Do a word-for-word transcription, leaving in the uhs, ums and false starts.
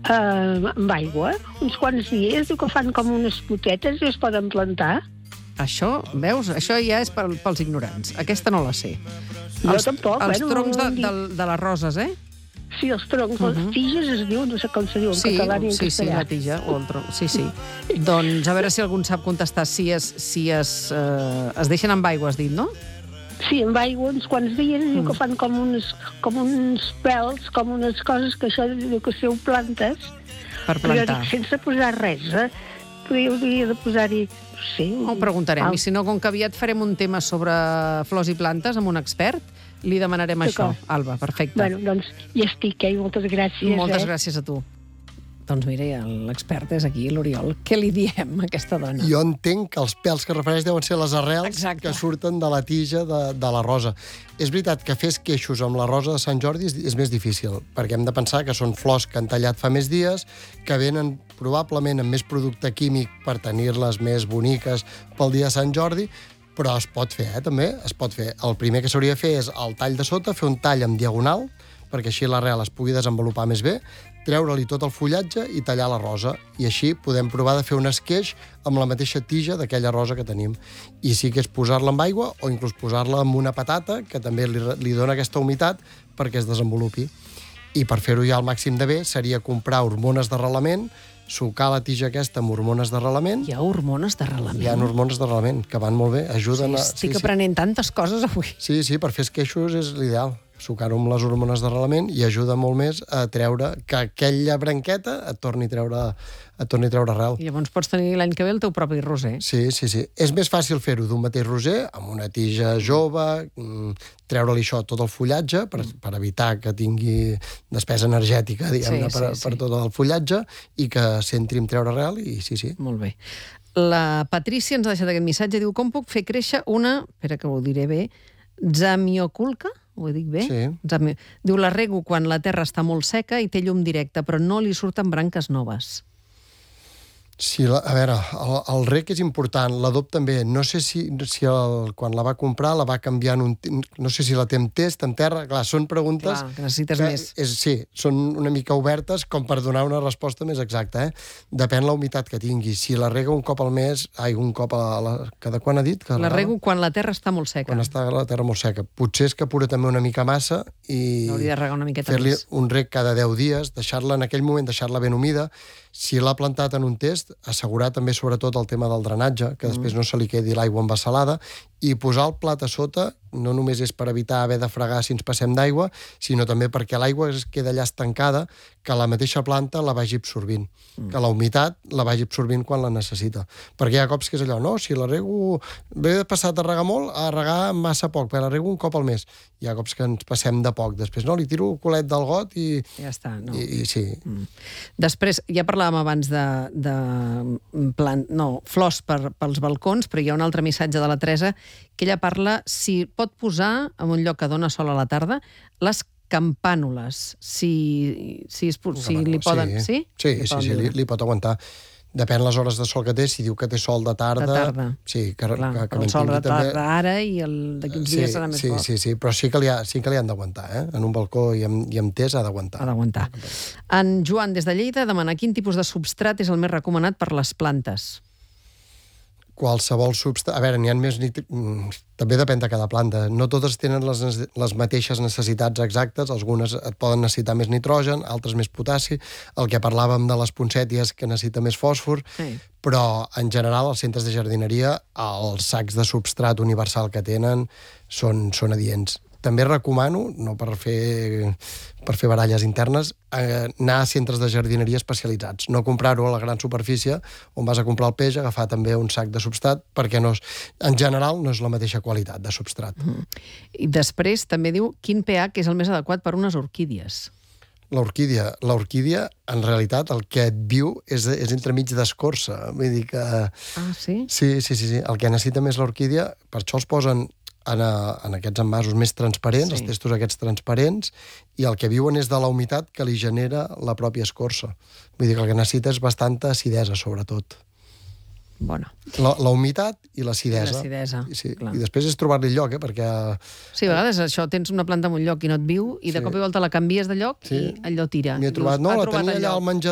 Uh, amb aigua, uns quants dies, diu que fan com unes potetes i es poden plantar. Això, veus? Això ja és pel, pels ignorants. Aquesta no la sé. Jo Els, tampoc. Els bueno, troncs de, no de, de les roses, eh? Sí, els troncs, uh -huh. les tiges es diu, no sé com se diu en sí, català ni en sí, castellà. Sí, la tija o el tronc. Sí, sí. Doncs a veure si algun sap contestar. Si es, si es, eh, es deixen amb aigua, has dit, no? Sí, amb aigua, uns quants dies, mm. diu que fan com uns, com uns pèls, com unes coses que això diu que si ho plantes... Per plantar. Però dic, sense posar res, eh? Hauria de posar-hi... No sé... Ho preguntarem. Al... I si no, com que aviat farem un tema sobre flors i plantes amb un expert, li demanarem això, Alba. Perfecte. Bueno, doncs ja estic, eh? Moltes gràcies. Moltes eh? gràcies a tu. Doncs mira, l'expert és aquí, l'Oriol. Què li diem a aquesta dona? Jo entenc que els pèls que refereix deuen ser les arrels Exacte. Que surten de la tija de, de la rosa. És veritat que fer esqueixos amb la rosa de Sant Jordi és, és més difícil, perquè hem de pensar que són flors que han tallat fa més dies, que venen probablement amb més producte químic per tenir-les més boniques pel dia de Sant Jordi, però es pot fer, eh, també. Es pot fer. El primer que s'hauria de fer és el tall de sota, fer un tall en diagonal, perquè així l'arrel es pugui desenvolupar més bé, treure-li tot el fullatge i tallar la rosa. I així podem provar de fer un esqueix amb la mateixa tija d'aquella rosa que tenim. I sí que és posar-la amb aigua o inclús posar-la amb una patata, que també li, li dona aquesta humitat perquè es desenvolupi. I per fer-ho ja al màxim de bé seria comprar hormones d'arrelament, sucar la tija aquesta amb hormones d'arrelament. Hi ha hormones d'arrelament? Hi ha hormones d'arrelament, que van molt bé, ajuden sí, a... Estic sí, aprenent sí. tantes coses avui. Sí, sí, per fer esqueixos és l'ideal. Sucar-ho amb les hormones d'arrelament i ajuda molt més a treure que aquella branqueta et torni a treure, et torni a treure arrel. I llavors pots tenir l'any que ve el teu propi roser. Sí, sí, sí. És més fàcil fer-ho d'un mateix roser, amb una tija jove, treure-li això tot el fullatge, per, per evitar que tingui despesa energètica, diguem-ne, sí, per, sí, per sí. tot el fullatge, i que s'entri en treure arrel, i sí, sí. Molt bé. La Patrícia ens ha deixat aquest missatge, diu, com puc fer créixer una, espera que ho diré bé, zamioculca? Ho dic bé? Sí. Zamio... Diu, la rego quan la terra està molt seca i té llum directa, però no li surten branques noves. Sí, la, a veure, el, el rec és important, l'adob també. No sé si, si el, quan la va comprar la va canviar en un... No sé si la té en test, en terra... Clar, són preguntes... Clar, que necessites que, més. És, sí, són una mica obertes com per donar una resposta més exacta, eh? Depèn la humitat que tingui. Si la rega un cop al mes... Ai, un cop a la... Cada quan ha dit? Que la rego quan la terra està molt seca. Quan està la terra molt seca. Potser és que apura també una mica massa i... Hauria de regar una miqueta fer-li més. un rec cada deu dies, deixar-la en aquell moment, deixar-la ben humida. Si l'ha plantat en un test, assegurar també sobretot el tema del drenatge, que després mm. no se li quedi l'aigua embassalada, i posar el plat a sota no només és per evitar haver de fregar si ens passem d'aigua, sinó també perquè l'aigua es queda allà estancada, que la mateixa planta la vagi absorbint, mm. que la humitat la vagi absorbint quan la necessita. Perquè hi ha cops que és allò, no, si la rego... L'he passat a regar molt, a regar massa poc, però la rego un cop al mes. Hi ha cops que ens passem de poc. Després, no, li tiro el culet del got i... Ja està, no. I, i sí. Mm. Després, ja parlàvem abans de, de plant, no, flors per, pels balcons, però hi ha un altre missatge de la Teresa que ella parla si pot posar en un lloc que dona sol a la tarda les campànules, si, si, es, si li poden... Sí, sí, sí, li, sí, sí li, li pot aguantar. Depèn les hores de sol que té, si diu que té sol de tarda... De tarda. Sí, que, clar, que, que el sol de tarda també... ara i d'aquí uns sí, dies serà més sí, fort. Sí, sí, però sí que li, ha, sí que li han d'aguantar, eh? En un balcó i amb, i amb tés ha d'aguantar. Ha d'aguantar. En Joan, des de Lleida, demana quin tipus de substrat és el més recomanat per les plantes. Qualsevol substrat... A veure, n'hi ha més... Nitri... També depèn de cada planta. No totes tenen les, les mateixes necessitats exactes. Algunes et poden necessitar més nitrogen, altres més potassi. El que parlàvem de les poncèties, que necessita més fòsfor. Sí. Però, en general, als centres de jardineria, els sacs de substrat universal que tenen són, són adients. També recomano, no per fer, per fer baralles internes, eh, anar a centres de jardineria especialitzats. No comprar-ho a la gran superfície on vas a comprar el peix, agafar també un sac de substrat, perquè no és, en general no és la mateixa qualitat de substrat. Mm. I després també diu quin pH és el més adequat per unes orquídies. L'orquídia, l'orquídia, en realitat, el que et viu és, és entremig d'escorça. Vull dir que... Ah, sí? Sí, sí, sí, sí. El que necessita més l'orquídia, per això els posen en, a, en aquests envasos més transparents, sí. Els testos aquests transparents, i el que viuen és de la humitat que li genera la pròpia escorça. Vull dir que el que necessita és bastanta acidesa, sobretot. Bona. La, la humitat i l'acidesa. L'acidesa, sí. clar. I després és trobar-li el lloc, eh, perquè... Sí, a vegades això, tens una planta en un lloc i no et viu, i de sí. cop i volta la canvies de lloc sí. i allò tira. M'hi he trobat, dius, no, la trobat tenia allà al menjador,